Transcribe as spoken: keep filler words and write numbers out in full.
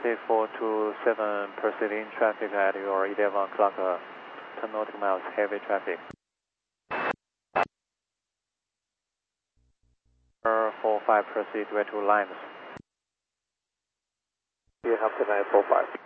Taxi four two seven proceeding traffic at your eleven o'clock, uh, ten nautical miles, heavy traffic. four five proceed, right to Limes. You have to nine four five.